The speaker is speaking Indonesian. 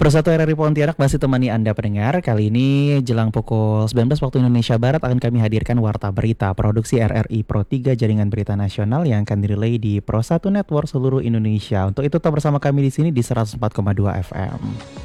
Persatu RRI Pontianak masih temani Anda pendengar. Kali ini jelang pukul 19 waktu Indonesia Barat akan kami hadirkan Warta Berita produksi RRI Pro 3 Jaringan Berita Nasional yang akan direlay di Pro 1 Network seluruh Indonesia. Untuk itu tetap bersama kami di sini di 104,2 FM.